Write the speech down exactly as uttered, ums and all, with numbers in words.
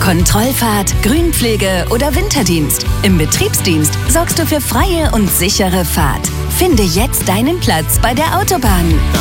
Kontrollfahrt, Grünpflege oder Winterdienst. Im Betriebsdienst sorgst du für freie und sichere Fahrt. Finde jetzt deinen Platz bei der Autobahn.